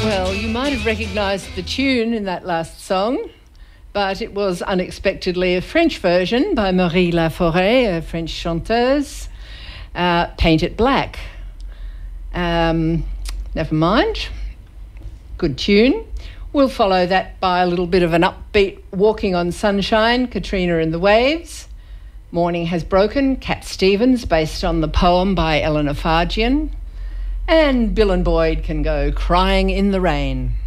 Well, you might have recognised the tune in that last song, but it was unexpectedly a French version by Marie Laforêt, a French chanteuse, Paint It Black. Never mind. Good tune. We'll follow that by a little bit of an upbeat Walking on Sunshine, Katrina and the Waves. Morning Has Broken, Cat Stevens, based on the poem by Eleanor Fargian. And Bill and Boyd can go Crying in the Rain.